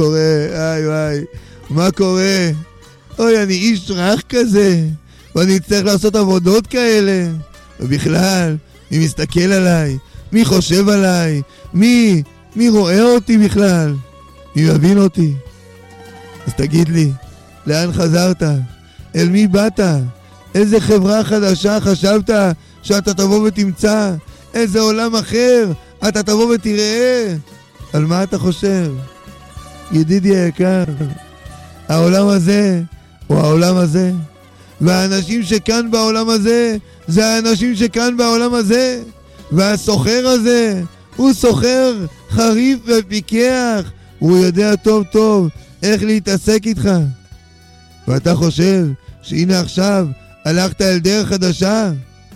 קורה? וואי, מה קורה? אוי, אני איש רך כזה, ואני צריך לעשות עבודות כאלה. ובכלל, מי מסתכל עליי? מי חושב עליי? מי רואה אותי בכלל? מי מבין אותי? אז תגיד לי, לאן חזרת? אל מי באת? איזה חברה חדשה חשבת שאתה תבוא ותמצא? איזה עולם אחר אתה תבוא ותראה? על מה אתה חושב? ידידי היקר, העולם הזה הוא העולם הזה, והאנשים שכאן בעולם הזה זה האנשים שכאן בעולם הזה, והסוחר הזה הוא סוחר חריף ופיקח, הוא יודע טוב טוב איך להתעסק איתך. ואתה חושב שהנה עכשיו הלכת אל דרך חדשה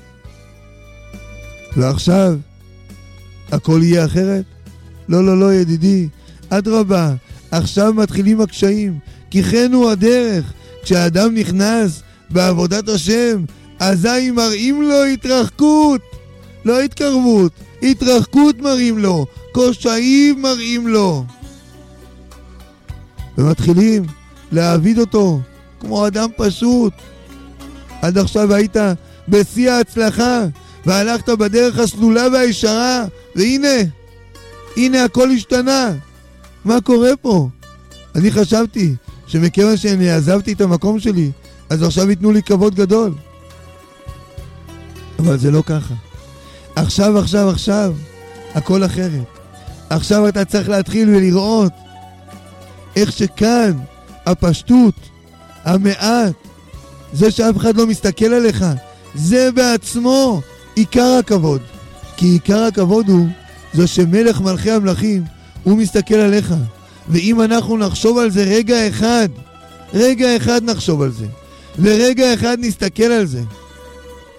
ועכשיו הכל יהיה אחרת? לא ידידי, אדרבה, עכשיו מתחילים הקשיים, כי כן הוא הדרך. כשאדם נכנס בעבודת השם, אזי מראים לו התרחקות, לא התקרבות, התרחקות מראים לו, קושיים מראים לו, ומתחילים להעביד אותו כמו אדם פשוט. עד עכשיו היית בשיא ההצלחה והלכת בדרך הסלולה והישרה, והנה הכל השתנה. מה קורה פה? אני חשבתי שמכיוון שאני עזבתי את המקום שלי, אז עכשיו ייתנו לי כבוד גדול, אבל זה לא ככה. עכשיו הכל אחרת. עכשיו אתה צריך להתחיל ולראות איך שכאן הפשטות, המעט, זה שאף אחד לא מסתכל עליך, זה בעצמו עיקר הכבוד. כי עיקר הכבוד הוא זה שמלך מלכי המלכים הוא מסתכל עליך. ואם אנחנו נחשוב על זה רגע אחד נחשוב על זה, ורגע אחד נסתכל על זה,